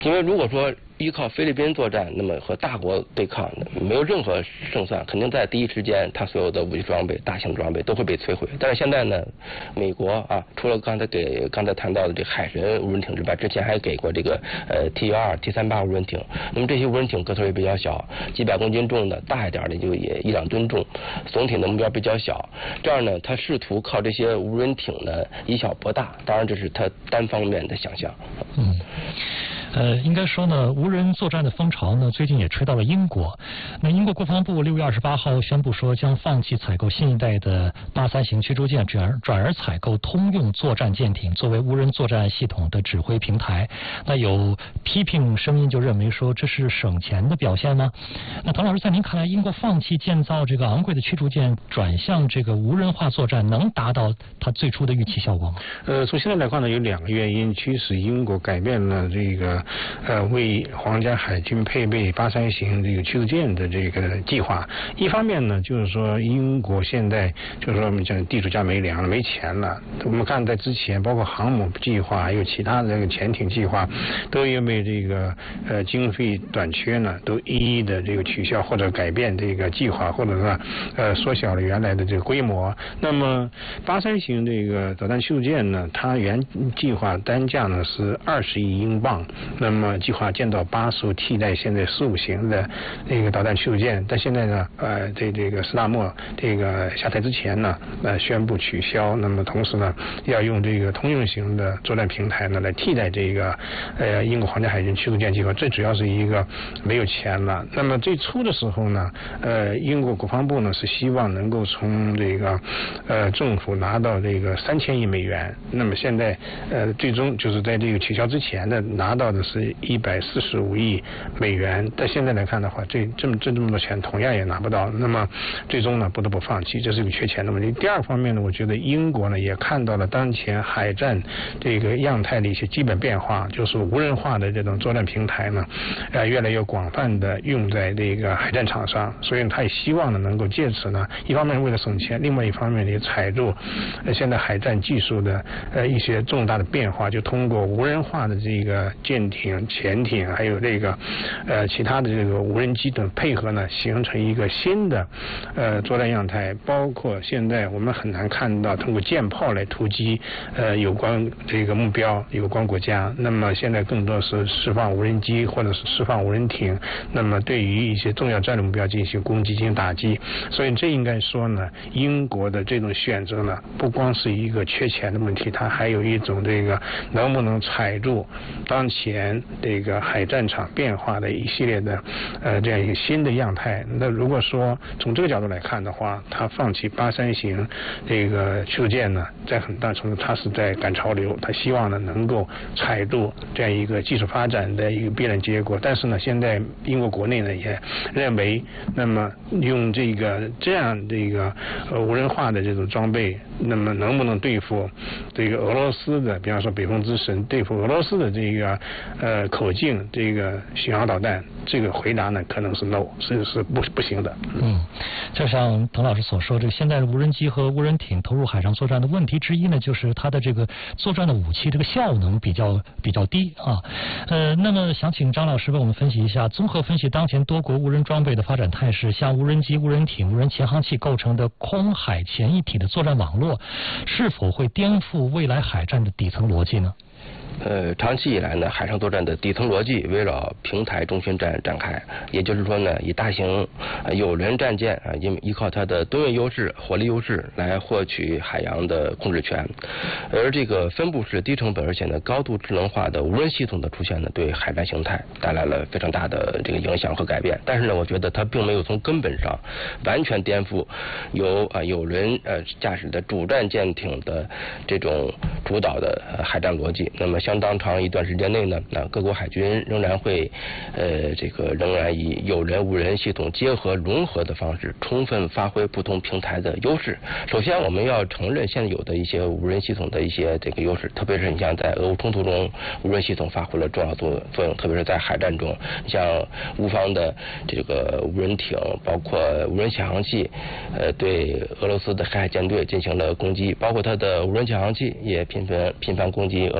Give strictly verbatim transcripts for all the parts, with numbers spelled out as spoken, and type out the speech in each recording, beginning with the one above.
因为如果说依靠菲律宾作战，那么和大国对抗，没有任何胜算，肯定在第一时间，他所有的武器装备、大型装备都会被摧毁。但是现在呢，美国啊，除了刚才给刚才谈到的这海神无人艇之外，之前还给过这个呃 T 幺二、T 三八无人艇。那么这些无人艇个头也比较小，几百公斤重的，大一点的就也一两吨重，总体的目标比较小。这样呢，他试图靠这些无人艇呢以小博大，当然这是他单方面的想象。 嗯。呃，应该说呢，无人作战的风潮呢，最近也吹到了英国。那英国国防部六月二十八号宣布说，将放弃采购新一代的八三型驱逐舰，转而转而采购通用作战舰艇作为无人作战系统的指挥平台。那有批评声音就认为说，这是省钱的表现吗？那滕老师，在您看来，英国放弃建造这个昂贵的驱逐舰，转向这个无人化作战，能达到它最初的预期效果吗？ 呃，从现在来看呢，有两个原因驱使英国改变了这个。呃，为皇家海军配备八三型这个驱逐舰的这个计划，一方面呢，就是说英国现在就是说我们讲地主家没粮了，没钱了。我们看在之前，包括航母计划，还有其他的这个潜艇计划，都因为这个呃经费短缺呢，都一一的这个取消或者改变这个计划，或者说呃缩小了原来的这个规模。那么八三型这个导弹驱逐舰呢，它原计划单价呢是二十亿英镑。那么计划建造八艘替代现在十五型的那个导弹驱逐舰，但现在呢，呃，这这个斯大莫这个下台之前呢，呃，宣布取消。那么同时呢，要用这个通用型的作战平台呢来替代这个呃英国皇家海军驱逐舰计划。这主要是一个没有钱了。那么最初的时候呢，呃，英国国防部呢是希望能够从这个呃政府拿到这个三千亿美元。那么现在呃最终就是在这个取消之前呢，拿到的是一百四十五亿美元，但现在来看的话，这这么这这么多钱同样也拿不到，那么最终呢不得不放弃，这是一个缺钱的问题。第二方面呢，我觉得英国呢也看到了当前海战这个样态的一些基本变化，就是无人化的这种作战平台呢，呃越来越广泛的用在这个海战场上，所以他也希望呢能够借此呢，一方面为了省钱，另外一方面也踩入呃现在海战技术的呃一些重大的变化，就通过无人化的这个舰艇、潜艇，还有这个呃其他的这个无人机等配合呢，形成一个新的呃作战样态。包括现在我们很难看到通过舰炮来突击呃有关这个目标、有关国家。那么现在更多是释放无人机或者是释放无人艇，那么对于一些重要战略目标进行攻击、进行打击。所以这应该说呢，英国的这种选择呢，不光是一个缺钱的问题，它还有一种这个能不能踩住当前这个海战场变化的一系列的呃这样一个新的样态。那如果说从这个角度来看的话，他放弃八三型这个驱逐舰呢，在很大程度他是在赶潮流，他希望呢能够踩住这样一个技术发展的一个必然结果。但是呢，现在英国国内呢也认为，那么用这个这样这个呃无人化的这种装备，那么能不能对付这个俄罗斯的，比方说北风之神，对付俄罗斯的这个呃口径这个巡航导弹？这个回答呢可能是 no， 是是不不行的。 嗯，就像滕老师所说，这个现在的无人机和无人艇投入海上作战的问题之一呢，就是它的这个作战的武器这个效能比较比较低啊。呃，那么想请张老师为我们分析一下，综合分析当前多国无人装备的发展态势，像无人机、无人艇、无人潜航器构成的空海潜一体的作战网络，是否会颠覆未来海战的底层逻辑呢？ 呃，长期以来呢，海上作战的底层逻辑围绕平台中心战展开，也就是说呢，以大型呃有人战舰啊，因依靠它的吨位优势、火力优势来获取海洋的控制权。而这个分布式、低成本而且呢高度智能化的无人系统的出现呢，对海战形态带来了非常大的这个影响和改变。但是呢，我觉得它并没有从根本上完全颠覆由啊有人呃驾驶的主战舰艇的这种主导的、呃、海战逻辑。那么相当长一段时间内呢，那各国海军仍然会，呃，这个仍然以有人无人系统结合融合的方式，充分发挥不同平台的优势。首先，我们要承认现有的一些无人系统的一些这个优势，特别是你像在俄乌冲突中，无人系统发挥了重要作作用，特别是在海战中，像乌方的这个无人艇，包括无人潜航器，呃，对俄罗斯的黑海舰队进行了攻击，包括它的无人潜航器也频繁频繁攻击俄罗斯的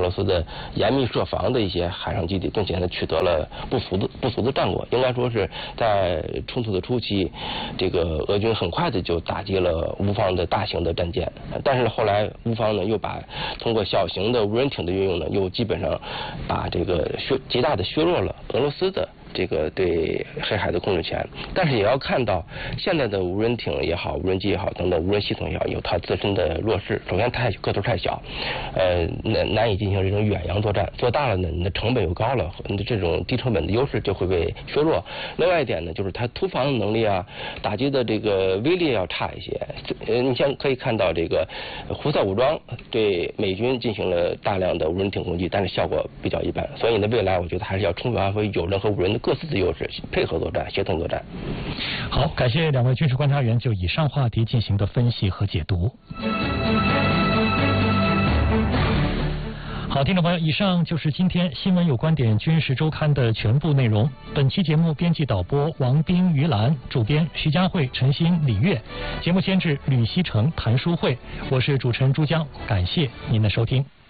严密设防的一些海上基地，并且呢取得了不俗的不俗的战果。应该说是在冲突的初期，这个俄军很快的就打击了乌方的大型的战舰，但是后来乌方呢又把通过小型的无人艇的运用呢，又基本上把这个削极大的削弱了俄罗斯的这个对黑海的控制权。但是也要看到现在的无人艇也好，无人机也好等等无人系统也好，有它自身的弱势。首先太个头太小，呃难难以进行这种远洋作战，做大了呢你的成本又高了，你的这种低成本的优势就会被削弱。另外一点呢，就是它突防能力啊，打击的这个威力要差一些。呃你像可以看到这个胡塞武装对美军进行了大量的无人艇攻击，但是效果比较一般。所以呢，未来我觉得还是要充分发挥有人和无人的各自的优势，配合作战，协同作战。 好，感谢两位军事观察员就以上话题进行的分析和解读。好，听众朋友，以上就是今天新闻有观点军事周刊的全部内容。本期节目编辑导播王斌、于兰，主编徐佳慧、陈鑫、李月，节目监制吕希成、谭淑慧，我是主持人朱江，感谢您的收听。